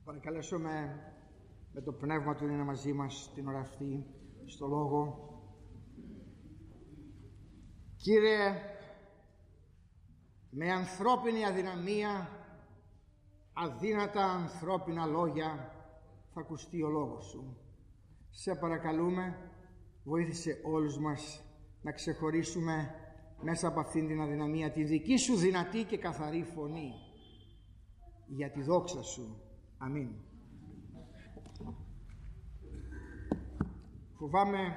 Παρακαλέσουμε με το πνεύμα του είναι μαζί μας την ώρα αυτή στο λόγο. Κύριε, με ανθρώπινη αδυναμία, αδύνατα ανθρώπινα λόγια θα ακουστεί ο λόγος Σου. Σε παρακαλούμε, βοήθησε όλους μας να ξεχωρίσουμε μέσα από αυτήν την αδυναμία τη δική Σου δυνατή και καθαρή φωνή για τη δόξα Σου. Αμήν. Φοβάμαι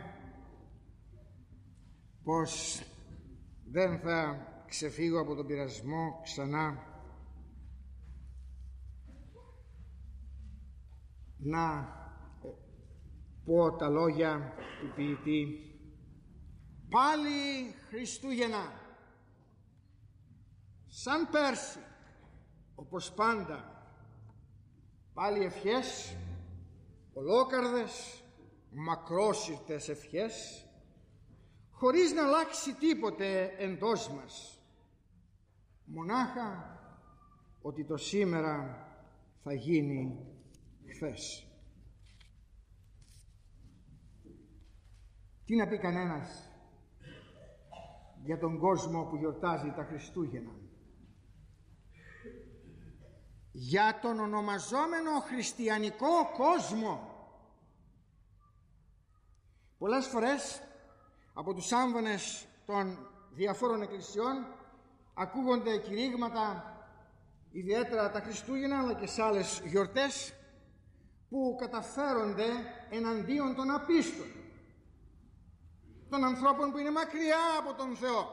πως δεν θα ξεφύγω από τον πειρασμό ξανά να πω τα λόγια του ποιητή. Πάλι Χριστούγεννα, σαν πέρσι, όπως πάντα, πάλι ευχές, ολόκαρδες, μακρόσυρτες ευχές, χωρίς να αλλάξει τίποτε εντός μας, μονάχα ότι το σήμερα θα γίνει χθες. Τι να πει κανένας για τον κόσμο που γιορτάζει τα Χριστούγεννα? Για τον ονομαζόμενο χριστιανικό κόσμο. Πολλές φορές από τους άμβονες των διαφόρων εκκλησιών ακούγονται κηρύγματα, ιδιαίτερα τα Χριστούγεννα αλλά και σε άλλες γιορτές, που καταφέρονται εναντίον των απίστων, των ανθρώπων που είναι μακριά από τον Θεό.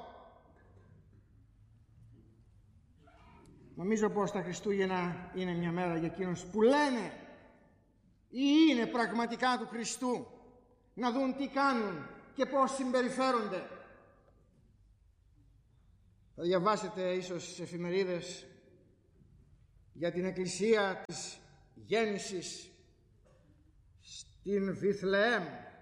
Νομίζω πως τα Χριστούγεννα είναι μια μέρα για εκείνους που λένε ή είναι πραγματικά του Χριστού, να δουν τι κάνουν και πώς συμπεριφέρονται. Θα διαβάσετε ίσως στις εφημερίδες για την εκκλησία της γέννησης στην Βιθλεέμ,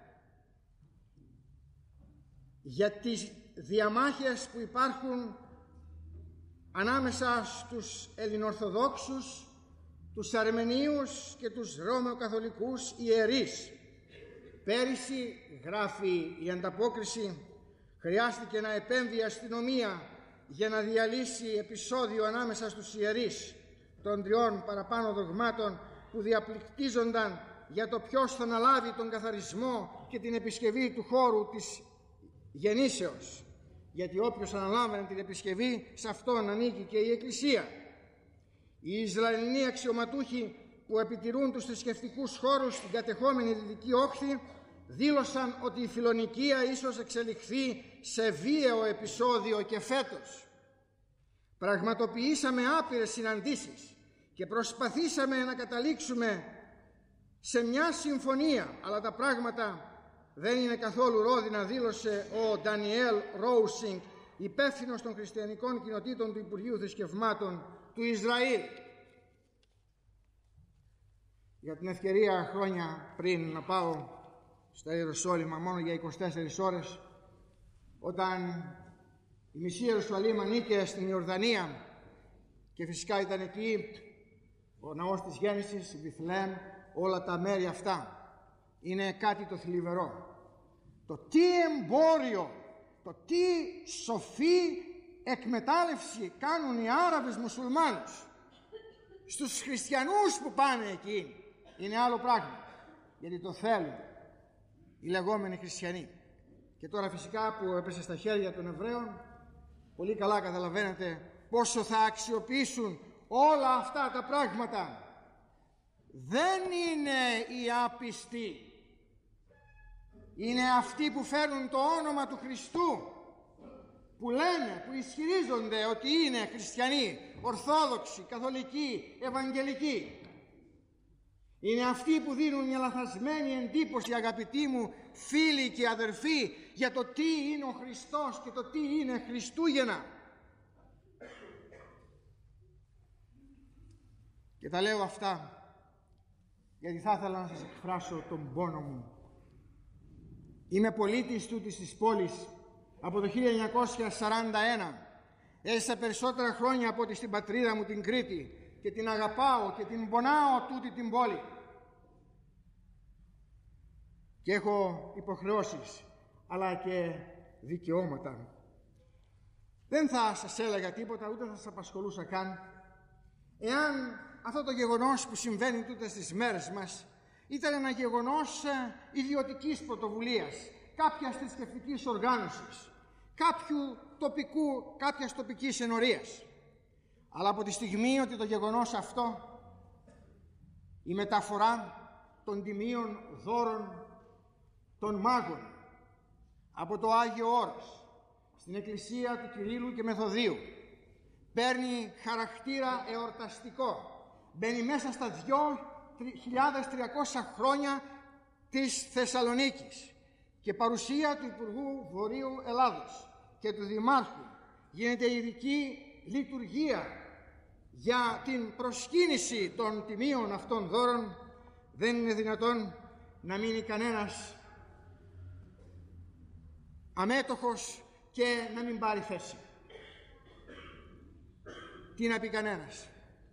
για τις διαμάχες που υπάρχουν ανάμεσα στους Ελληνοορθοδόξους, τους Αρμενίους και τους Ρώμαιο-Καθολικούς ιερείς. Πέρυσι, γράφει η ανταπόκριση, χρειάστηκε να επέμβει η αστυνομία για να διαλύσει επεισόδιο ανάμεσα στους ιερείς των 3 παραπάνω δογμάτων που διαπληκτίζονταν για το ποιος θα αναλάβει τον καθαρισμό και την επισκευή του χώρου της γεννήσεως. Γιατί όποιος αναλάμβανε την επισκευή, σε αυτόν ανήκει και η Εκκλησία. Οι Ισραηλινοί αξιωματούχοι που επιτηρούν τους θρησκευτικούς χώρους στην κατεχόμενη Δυτική Όχθη δήλωσαν ότι η φιλονικία ίσως εξελιχθεί σε βίαιο επεισόδιο και φέτος. Πραγματοποιήσαμε άπειρες συναντήσεις και προσπαθήσαμε να καταλήξουμε σε μια συμφωνία, αλλά τα πράγματα δεν είναι καθόλου ρόδινα, δήλωσε ο Ντανιέλ Ρόουσινγκ, υπεύθυνος των χριστιανικών κοινοτήτων του Υπουργείου Θρησκευμάτων του Ισραήλ. Για την ευκαιρία χρόνια πριν να πάω στα Ιεροσόλυμα μόνο για 24 ώρες, όταν η μισή Ιερουσαλήμ ανήκε στην Ιορδανία και φυσικά ήταν εκεί ο ναός της Γέννησης, η Βιθλεέμ, όλα τα μέρη αυτά, είναι κάτι το θλιβερό. Το τι εμπόριο, το τι σοφή εκμετάλλευση κάνουν οι Άραβες μουσουλμάνους στους χριστιανούς που πάνε εκεί είναι άλλο πράγμα, γιατί το θέλουν οι λεγόμενοι χριστιανοί. Και τώρα φυσικά που έπεσε στα χέρια των Εβραίων, πολύ καλά καταλαβαίνετε πόσο θα αξιοποιήσουν όλα αυτά τα πράγματα. Δεν είναι οι άπιστοι, είναι αυτοί που φέρνουν το όνομα του Χριστού, που λένε, που ισχυρίζονται ότι είναι χριστιανοί, ορθόδοξοι, καθολικοί, ευαγγελικοί. Είναι αυτοί που δίνουν μια λαθασμένη εντύπωση, αγαπητοί μου φίλοι και αδερφοί, για το τι είναι ο Χριστός και το τι είναι Χριστούγεννα. Και τα λέω αυτά γιατί θα ήθελα να σας εκφράσω τον πόνο μου. Είμαι πολίτης τούτης της πόλης από το 1941. Έζησα περισσότερα χρόνια από ότι στην πατρίδα μου την Κρήτη και την αγαπάω και την πονάω τούτη την πόλη και έχω υποχρεώσεις αλλά και δικαιώματα. Δεν θα σας έλεγα τίποτα, ούτε θα σας απασχολούσα καν, εάν αυτό το γεγονός που συμβαίνει τούτες τις μέρες μας ήταν ένα γεγονός ιδιωτικής πρωτοβουλίας, κάποιας θρησκευτικής οργάνωσης, κάποιας τοπικής ενορίας. Αλλά από τη στιγμή ότι το γεγονός αυτό, η μεταφορά των τιμίων δώρων των μάγων από το Άγιο Όρος στην εκκλησία του Κυρίλλου και Μεθοδίου παίρνει χαρακτήρα εορταστικό, μπαίνει μέσα στα 2.300 χρόνια της Θεσσαλονίκης και παρουσία του Υπουργού Βορείου Ελλάδος και του Δημάρχου γίνεται ειδική λειτουργία για την προσκύνηση των τιμίων αυτών δώρων, δεν είναι δυνατόν να μείνει κανένας αμέτωχος και να μην πάρει θέση. Τι να πει κανένας?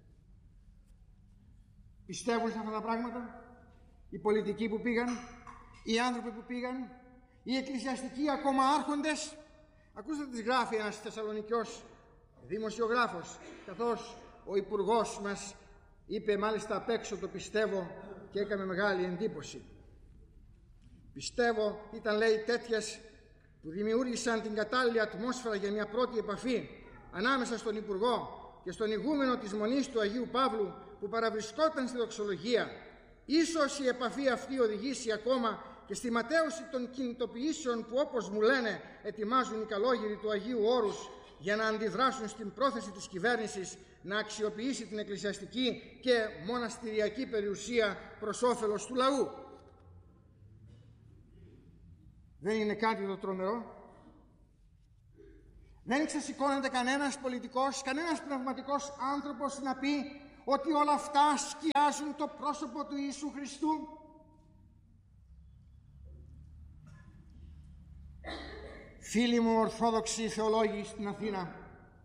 Πιστεύουν σε αυτά τα πράγματα οι πολιτικοί που πήγαν, οι άνθρωποι που πήγαν, οι εκκλησιαστικοί ακόμα άρχοντες? Ακούστε τι γράφει ένας Θεσσαλονικιός δημοσιογράφος, καθώς ο υπουργός μας είπε μάλιστα απ' έξω το πιστεύω και έκανε μεγάλη εντύπωση. Πιστεύω ήταν, λέει, τέτοιες που δημιούργησαν την κατάλληλη ατμόσφαιρα για μια πρώτη επαφή ανάμεσα στον Υπουργό και στον ηγούμενο της Μονής του Αγίου Παύλου που παραβρισκόταν στη δοξολογία. Ίσως η επαφή αυτή οδηγήσει ακόμα και στη ματαίωση των κινητοποιήσεων που, όπως μου λένε, ετοιμάζουν οι καλόγεροι του Αγίου Όρους για να αντιδράσουν στην πρόθεση της κυβέρνησης να αξιοποιήσει την εκκλησιαστική και μοναστηριακή περιουσία προς όφελος του λαού. Δεν είναι κάτι το τρομερό? Δεν ξεσηκώνεται κανένας πολιτικός, κανένας πνευματικός άνθρωπος να πει ότι όλα αυτά σκιάζουν το πρόσωπο του Ιησού Χριστού? Φίλοι μου ορθόδοξοι θεολόγοι στην Αθήνα,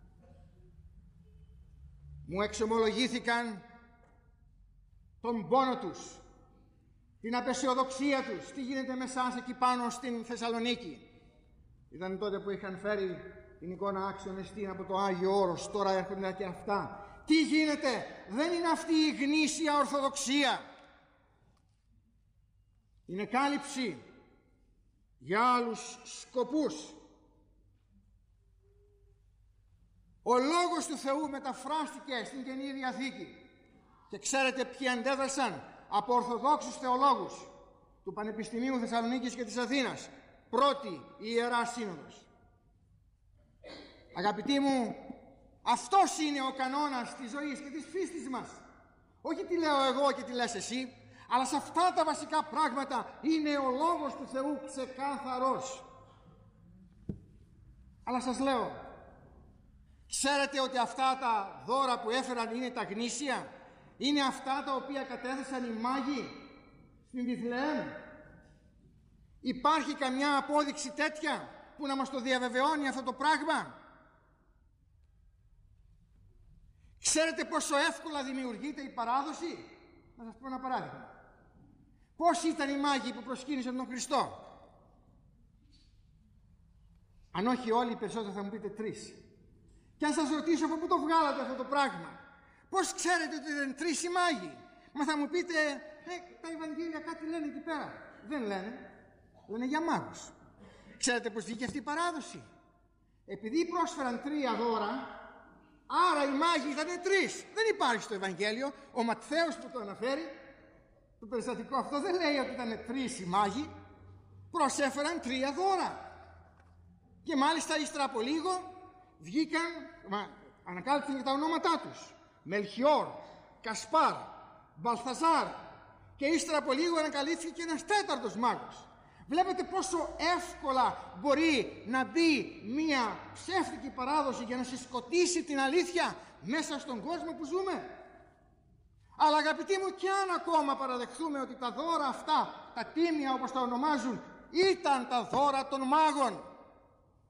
μου εξομολογήθηκαν τον πόνο τους, την απεσιοδοξία τους. Τι γίνεται με εσάς εκεί πάνω στην Θεσσαλονίκη? Ήταν τότε που είχαν φέρει την εικόνα άξιον εστίν από το Άγιο Όρος, τώρα έρχονται και αυτά. Τι γίνεται? Δεν είναι αυτή η γνήσια ορθοδοξία. Είναι κάλυψη για άλλους σκοπούς. Ο Λόγος του Θεού μεταφράστηκε στην Καινή Διαθήκη και ξέρετε ποιοι αντέδρασαν? Από ορθοδόξους θεολόγους του Πανεπιστημίου Θεσσαλονίκης και της Αθήνας. Πρώτη η Ιερά Σύνοδος. Αγαπητοί μου, αυτός είναι ο κανόνας της ζωής και της πίστης μας. Όχι τι λέω εγώ και τι λες εσύ, αλλά σε αυτά τα βασικά πράγματα είναι ο Λόγος του Θεού ξεκάθαρος. Αλλά σας λέω, ξέρετε ότι αυτά τα δώρα που έφεραν είναι τα γνήσια? Είναι αυτά τα οποία κατέθεσαν οι μάγοι στην Βιθλεέμ? Υπάρχει καμιά απόδειξη τέτοια που να μας το διαβεβαιώνει αυτό το πράγμα? Ξέρετε πόσο εύκολα δημιουργείται η παράδοση? Να σας πω ένα παράδειγμα. Πόσοι ήταν οι μάγοι που προσκύνησαν τον Χριστό? Αν όχι όλοι, οι περισσότεροι θα μου πείτε 3. Και αν σας ρωτήσω από πού το βγάλατε αυτό το πράγμα, πώς ξέρετε ότι ήταν 3 οι μάγοι? Μα θα μου πείτε, τα Ευαγγέλια κάτι λένε εκεί πέρα. Δεν λένε. Λένε για μάγους. Ξέρετε πώς βγήκε αυτή η παράδοση? Επειδή πρόσφεραν 3 δώρα, άρα οι μάγοι ήταν 3. Δεν υπάρχει στο Ευαγγέλιο. Ο Ματθαίος που το αναφέρει, το περιστατικό αυτό, δεν λέει ότι ήταν 3 οι μάγοι. Προσέφεραν 3 δώρα. Και μάλιστα ύστερα από λίγο βγήκαν, ανακάλυψαν και τα ονόματά τους. Μελχιόρ, Κασπάρ, Μπαλθαζάρ, και ύστερα από λίγο ανακαλύφθηκε και ένας 4ος μάγος. Βλέπετε πόσο εύκολα μπορεί να μπει μία ψεύτικη παράδοση για να συσκοτήσει την αλήθεια μέσα στον κόσμο που ζούμε. Αλλά αγαπητοί μου, και αν ακόμα παραδεχθούμε ότι τα δώρα αυτά, τα τίμια όπως τα ονομάζουν, ήταν τα δώρα των μάγων,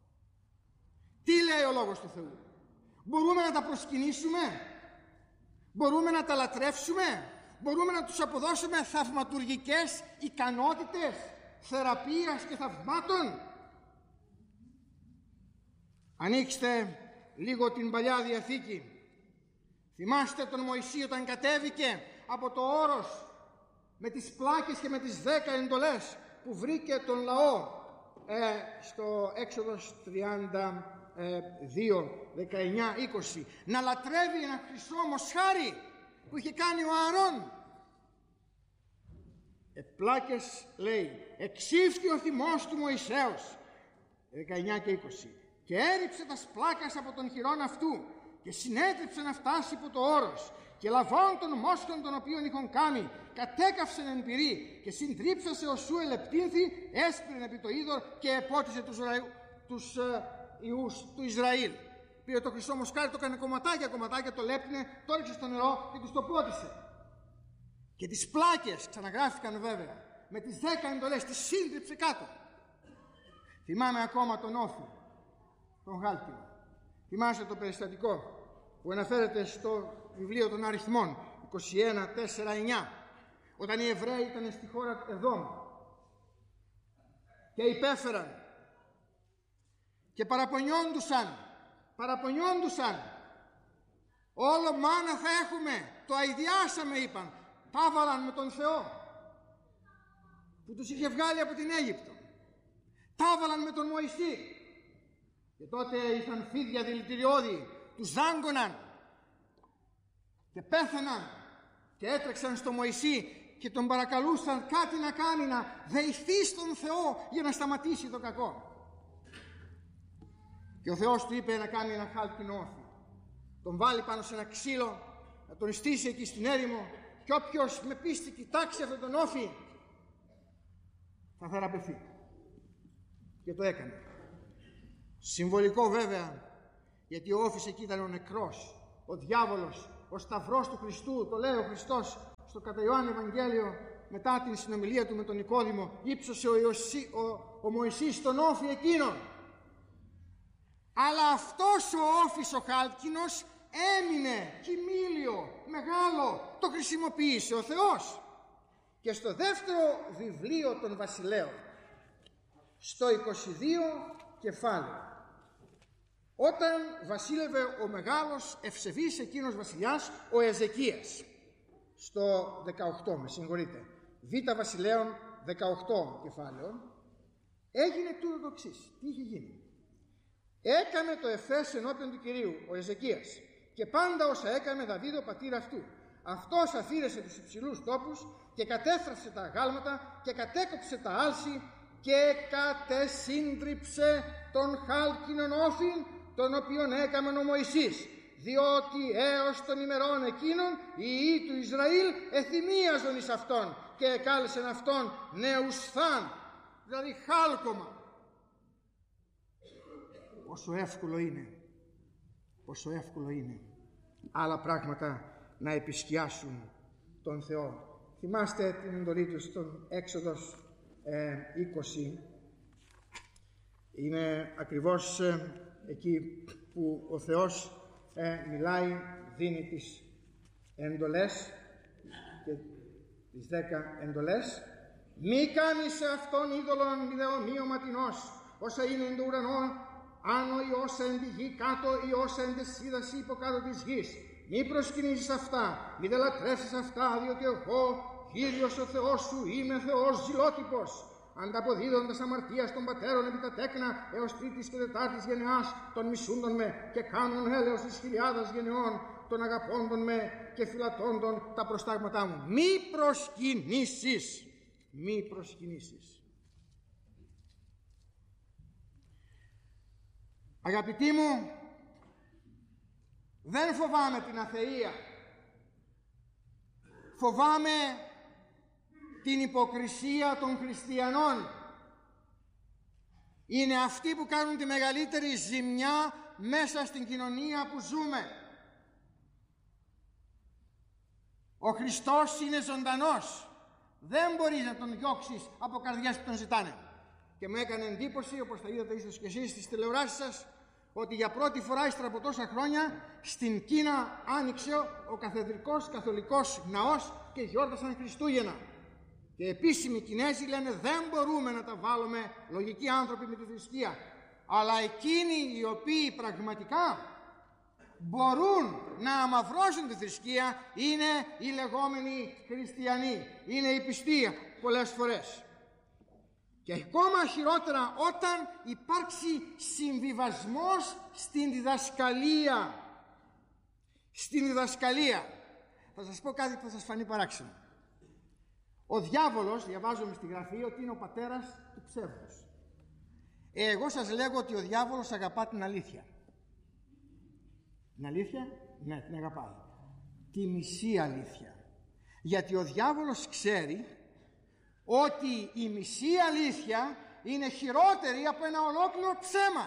τι λέει ο Λόγος του Θεού? Μπορούμε να τα προσκυνήσουμε? Μπορούμε να τα λατρεύσουμε? Μπορούμε να τους αποδώσουμε θαυματουργικές ικανότητες θεραπείας και θαυμάτων? Ανοίξτε λίγο την Παλιά Διαθήκη. Θυμάστε τον Μωυσή όταν κατέβηκε από το όρος με τις πλάκες και με τις 10 εντολές που βρήκε τον λαό στο Έξοδος 32, 19, 20, να λατρεύει ένα χρυσό μοσχάρι που είχε κάνει ο Ααρών. Πλάκες, λέει, εξήφθη ο θυμός του Μωυσέως, 19 και 20, και έριψε τα πλάκας από τον χειρόν αυτού και συνέτριψε να φτάσει υπό το όρος, και λαβών των μόσχων των οποίων είχον κάνει κατέκαυσεν εν πυρί και συντρίψασε ο σου ελεπτύνθη, έσπηρεν επί το είδωρ και επότισε τους ιούς του Ισραήλ. Πήρε το χρυσό μοσχάρι, το έκανε κομματάκια, το λέπνε, το έριξε στο νερό και τους το πότισε. Και τις πλάκες ξαναγράφηκαν βέβαια, με τις 10 εντολές, τις σύντριψε κάτω. Θυμάμαι ακόμα τον Όφη, τον Χάλκινο. Θυμάστε το περιστατικό που αναφέρεται στο βιβλίο των Αριθμών 21, 4, 9, όταν οι Εβραίοι ήταν στη χώρα Εδόμ και υπέφεραν και παραπονιόντουσαν, όλο μάνα θα έχουμε, το αηδιάσαμε, είπαν. Τα βάλαν με τον Θεό που τους είχε βγάλει από την Αίγυπτο, τα βάλαν με τον Μωυσή, και τότε ήρθαν φίδια δηλητηριώδη, τους ζάγκωναν και πέθαναν και έτρεξαν στο Μωυσή και τον παρακαλούσαν κάτι να κάνει, να δεηθεί στον Θεό για να σταματήσει το κακό. Και ο Θεός του είπε να κάνει ένα χάλκινο όφι, τον βάλει πάνω σε ένα ξύλο, να τον στήσει εκεί στην έρημο, και όποιος με πίστη κοιτάξει αυτόν τον όφι θα θεραπευθεί. Και το έκανε. Συμβολικό βέβαια, γιατί ο όφις εκεί ήταν ο νεκρός, ο διάβολος, ο σταυρός του Χριστού. Το λέει ο Χριστός στο κατά Ιωάννη Ευαγγέλιο, μετά την συνομιλία του με τον Νικόδημο, ύψωσε ο Μωυσής τον όφι εκείνον. Αλλά αυτός ο όφις ο χάλκινος έμεινε κοιμήλιο, μεγάλο, το χρησιμοποίησε ο Θεός. Και στο δεύτερο βιβλίο των βασιλέων, στο 22 κεφάλαιο, όταν βασίλευε ο μεγάλος ευσεβής εκείνος βασιλιάς, ο Εζεκίας, στο 18, με συγχωρείτε, Β' Βασιλέων 18 κεφάλαιο, έγινε τούτο το εξής. Τι είχε γίνει? Έκαμε το εφές ενώπιον του Κυρίου ο Εζεκίας, και πάντα όσα έκαμε Δαβίδ ο πατήρ αυτού. Αυτός αφήρεσε τους υψηλούς τόπους και κατέστρεψε τα αγάλματα και κατέκοψε τα άλση και κατεσύντριψε τον χάλκινον όφιν, τον οποίον έκαμεν ο Μωυσής, διότι έως των ημερών εκείνων οι ιοί του Ισραήλ εθυμίαζον εις αυτόν και εκάλεσεν αυτόν νεουσθάν, δηλαδή χάλκομα. Πόσο εύκολο είναι άλλα πράγματα να επισκιάσουν τον Θεό. Θυμάστε την εντολή του στον Έξοδος 20. Είναι ακριβώς εκεί που ο Θεός μιλάει, δίνει τις εντολές και τις 10 εντολές. Μη κάνεις σε αυτόν είδωλον μηδεομοίωμα τεινός, όσα είναι εν το ουρανό άνω ή όσα εν τη γη κάτω ή όσα εν τες είδας υποκάτω της γης. Μη προσκυνήσεις αυτά, μη δε λατρεύσεις αυτά, διότι εγώ, Κύριος ο Θεός σου, είμαι Θεός ζηλότυπος, ανταποδίδοντας αμαρτίας των πατέρων επί τα τέκνα έως τρίτης και τετάρτης γενεάς των μισούντων με και κάνουν έλεος της χιλιάδας γενεών των αγαπώντων με και φυλατώντων τα προστάγματά μου. Μη προσκυνήσεις, μη προσκυνήσεις. Αγαπητοί μου, δεν φοβάμαι την αθεία, φοβάμαι την υποκρισία των χριστιανών. Είναι αυτοί που κάνουν τη μεγαλύτερη ζημιά μέσα στην κοινωνία που ζούμε. Ο Χριστός είναι ζωντανός, δεν μπορείς να τον διώξεις από καρδιές που τον ζητάνε. Και μου έκανε εντύπωση, όπως θα είδατε ίσως και εσείς στις τηλεοράσεις σας, ότι για πρώτη φορά ύστερα από τόσα χρόνια στην Κίνα άνοιξε ο καθεδρικός καθολικός ναός και γιόρτασαν Χριστούγεννα. Και επίσημοι Κινέζοι λένε δεν μπορούμε να τα βάλουμε, λογικοί άνθρωποι, με τη θρησκεία. Αλλά εκείνοι οι οποίοι πραγματικά μπορούν να αμαυρώσουν τη θρησκεία είναι οι λεγόμενοι χριστιανοί, είναι οι πιστοί πολλές φορές. Και ακόμα χειρότερα όταν υπάρξει συμβιβασμός στην διδασκαλία. Στην διδασκαλία. Θα σας πω κάτι που θα σας φανεί παράξενο. Ο διάβολος, διαβάζουμε στη Γραφή, ότι είναι ο πατέρας του ψεύδους. Εγώ σας λέγω ότι ο διάβολος αγαπά την αλήθεια. Την αλήθεια, ναι, την αγαπάει. Τη μισή αλήθεια. Γιατί ο διάβολος ξέρει ότι η μισή αλήθεια είναι χειρότερη από ένα ολόκληρο ψέμα.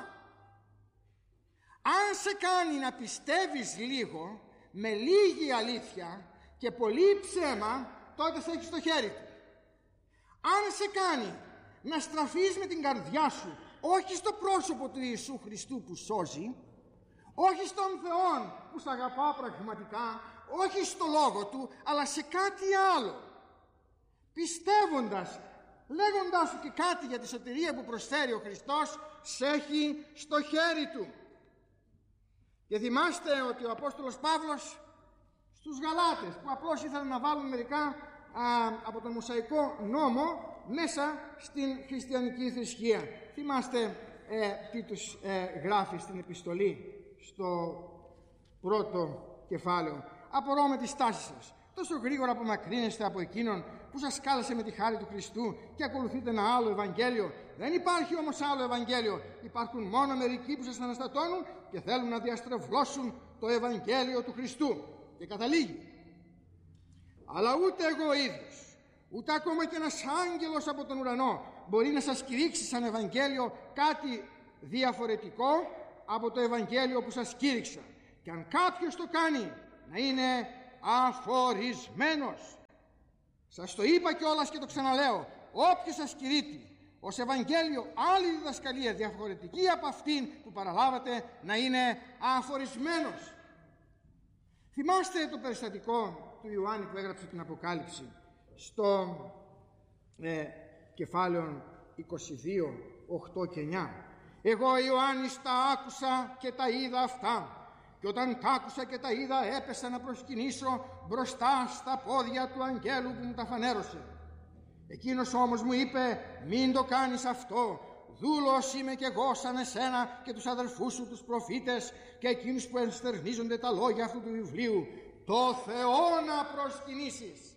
Αν σε κάνει να πιστεύεις λίγο, με λίγη αλήθεια και πολύ ψέμα, τότε σε έχει στο χέρι του. Αν σε κάνει να στραφείς με την καρδιά σου, όχι στο πρόσωπο του Ιησού Χριστού που σώζει, όχι στον Θεό που σ' αγαπά πραγματικά, όχι στο λόγο του, αλλά σε κάτι άλλο, πιστεύοντας, λέγοντάς σου και κάτι για τη σωτηρία που προσφέρει ο Χριστός, σε έχει στο χέρι του. Και θυμάστε ότι ο Απόστολος Παύλος στους Γαλάτες, που απλώς ήθελαν να βάλουν μερικά από τον Μωσαϊκό νόμο μέσα στην χριστιανική θρησκεία, θυμάστε τι τους γράφει στην επιστολή στο πρώτο κεφάλαιο. Απορώ με τη στάση σας. Τόσο γρήγορα απομακρύνεστε από εκείνον που σας κάλεσε με τη χάρη του Χριστού και ακολουθείτε ένα άλλο Ευαγγέλιο. Δεν υπάρχει όμως άλλο Ευαγγέλιο. Υπάρχουν μόνο μερικοί που σας αναστατώνουν και θέλουν να διαστρεβλώσουν το Ευαγγέλιο του Χριστού. Και καταλήγει. Αλλά ούτε εγώ ίδιος, ούτε ακόμα και ένας άγγελος από τον ουρανό μπορεί να σας κηρύξει σαν Ευαγγέλιο κάτι διαφορετικό από το Ευαγγέλιο που σας κήρυξα. Και αν κάποιος το κάνει, να είναι αφορισμένος. Σας το είπα κιόλας και το ξαναλέω. Όποιος σας κηρύττει ως Ευαγγέλιο άλλη διδασκαλία διαφορετική από αυτήν που παραλάβατε, να είναι αφορισμένος. Θυμάστε το περιστατικό του Ιωάννη που έγραψε την Αποκάλυψη στο κεφάλαιο 22, 8 και 9. Εγώ Ιωάννης τα άκουσα και τα είδα αυτά, και όταν τα άκουσα και τα είδα έπεσα να προσκυνήσω μπροστά στα πόδια του αγγέλου που μου τα φανέρωσε. Εκείνος όμως μου είπε, μην το κάνεις αυτό, δούλος είμαι κι εγώ σαν εσένα και τους αδελφούς σου τους προφήτες και εκείνους που ενστερνίζονται τα λόγια αυτού του βιβλίου, το Θεό να προσκυνήσεις.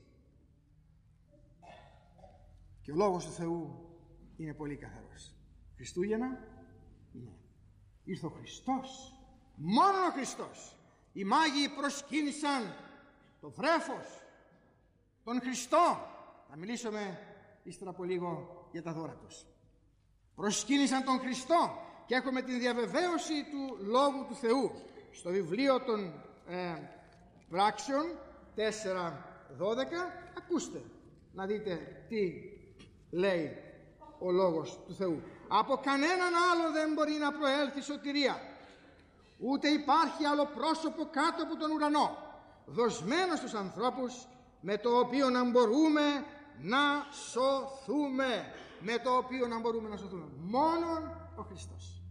Και ο λόγος του Θεού είναι πολύ καθαρός. Χριστούγεννα, ναι. Ήρθε ο Χριστός, μόνο ο Χριστός. Οι μάγοι προσκύνησαν το βρέφος, τον Χριστό. Θα μιλήσουμε ύστερα από λίγο για τα δώρα τους. Προσκύνησαν τον Χριστό και έχουμε την διαβεβαίωση του Λόγου του Θεού στο βιβλίο των Πράξεων 4:12. Ακούστε να δείτε τι λέει ο Λόγος του Θεού. Από κανέναν άλλο δεν μπορεί να προέλθει σωτηρία, ούτε υπάρχει άλλο πρόσωπο κάτω από τον ουρανό δοσμένο στους ανθρώπους, με το οποίο να μπορούμε να σωθούμε. Με το οποίο να μπορούμε να σωθούμε. Μόνον ο Χριστός.